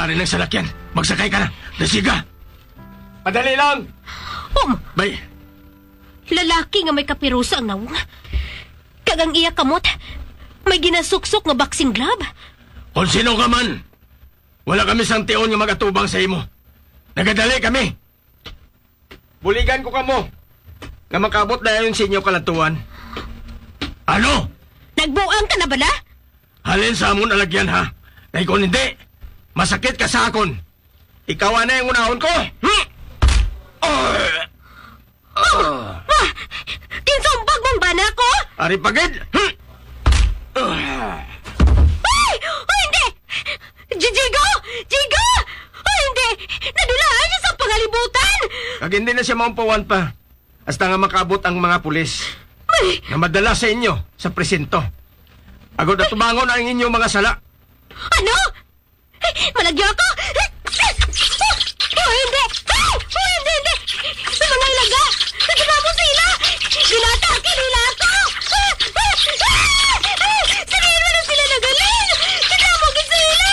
Ari ng salakyan. Magsakay ka na. Dasiga. Madali lang. Bay. Lalaki nga may kapirusa ang nawong. Kagang iya kamot, may ginasuksok nga boxing glove. Kung sino ka man, wala kami sang tiyon nga magatubang sa imo. Nagadali kami. Buligan ko kamo. Nga makabot na yun sa inyo kalatuan. Ano? Nagbuang ka na bala? Halin sa amon alagyan ha. Dahil kung hindi, masakit ka sa akon. Ikaw na yung unahon ko. Kinsumbag mong bana ko? Ari pagid. Ay! Oh, hindi! Jigo! Jigo! Oh, hindi! Nadulaan niya sa pangalibutan! Kag hindi na siya maumpawan pa. Hasta nga makabot ang mga pulis. Na madala sa inyo sa presinto. Agod na tumangon ang inyong mga sala. Ano? Malagyo ako? Oh, hindi! Oh, hindi! Sa mga ilaga! Nagkakabo sila! Ginatake nila ako! Sabihin mo na sila nagaling! Nagkakabogin sila!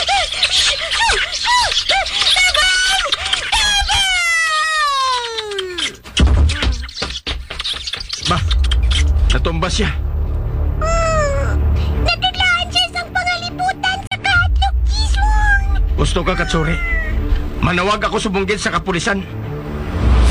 Tabang! Ba, natumba siya. Nataglaan siya sa pangalibutan sa kahadlok, Kison! Gusto ka, Katsuri? Manawag ako subunggit sa kapulisan.